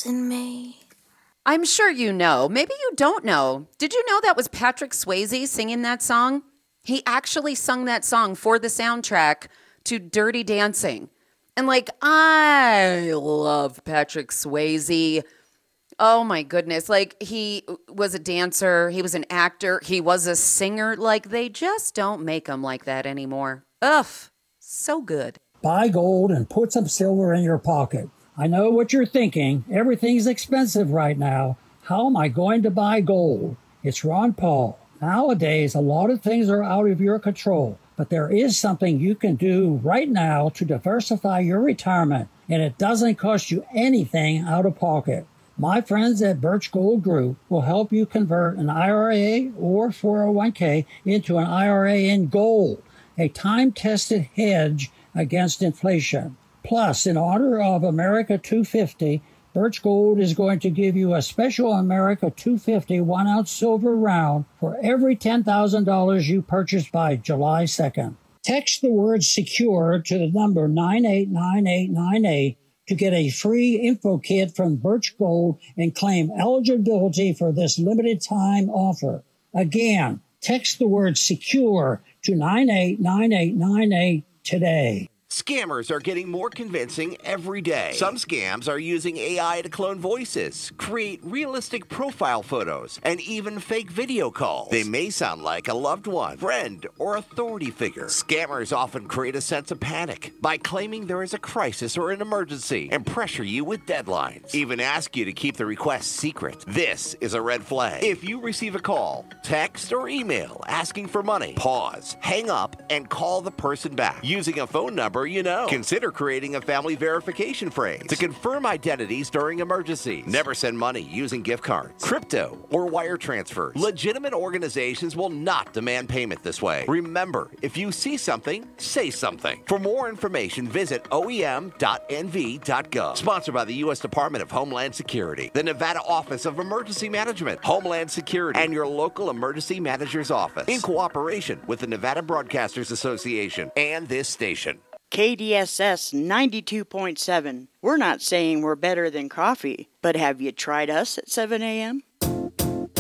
lost in me. I'm sure you know. Maybe you don't know. Did you know that was Patrick Swayze singing that song? He actually sung that song for the soundtrack to Dirty Dancing. And I love Patrick Swayze. Oh my goodness. He was a dancer, he was an actor, he was a singer. They just don't make him like that anymore. Ugh, so good. Buy gold and put some silver in your pocket. I know what you're thinking. Everything's expensive right now. How am I going to buy gold? It's Ron Paul. Nowadays, a lot of things are out of your control, but there is something you can do right now to diversify your retirement, and it doesn't cost you anything out of pocket. My friends at Birch Gold Group will help you convert an IRA or 401k into an IRA in gold, a time-tested hedge against inflation. Plus, in honor of America 250, Birch Gold is going to give you a special America 250 1-ounce silver round for every $10,000 you purchase by July 2nd. Text the word SECURE to the number 989898 to get a free info kit from Birch Gold and claim eligibility for this limited time offer. Again, text the word SECURE to 989898 today. Scammers are getting more convincing every day. Some scams are using AI to clone voices, create realistic profile photos, and even fake video calls. They may sound like a loved one, friend, or authority figure. Scammers often create a sense of panic by claiming there is a crisis or an emergency and pressure you with deadlines. Even ask you to keep the request secret. This is a red flag. If you receive a call, text, or email asking for money, pause, hang up, and call the person back using a phone number you know. Consider creating a family verification phrase to confirm identities during emergencies. Never send money using gift cards, crypto, or wire transfers. Legitimate organizations will not demand payment this way. Remember, if you see something, say something. For more information, visit oem.nv.gov. Sponsored by the U.S. Department of Homeland Security, the Nevada Office of Emergency Management, Homeland Security, and your local emergency manager's office, in cooperation with the Nevada Broadcasters Association and this station. KDSS 92.7. We're not saying we're better than coffee, but have you tried us at 7 a.m.?